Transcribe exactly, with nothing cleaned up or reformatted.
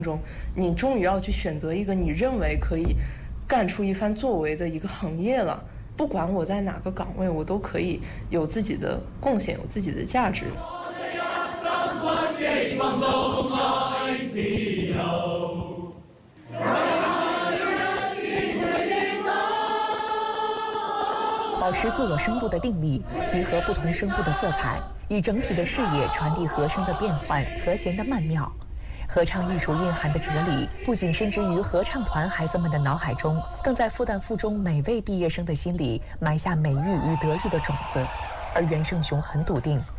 中，你终于要去选择一个你认为可以干出一番作为的一个行业了。不管我在哪个岗位，我都可以有自己的贡献，有自己的价值。 保持自我声部的定力，集合不同声部的色彩，以整体的视野传递和声的变换、和弦的曼妙。合唱艺术蕴含的哲理，不仅深植于合唱团孩子们的脑海中，更在复旦附中每位毕业生的心里埋下美育与德育的种子。而袁胜雄很笃定，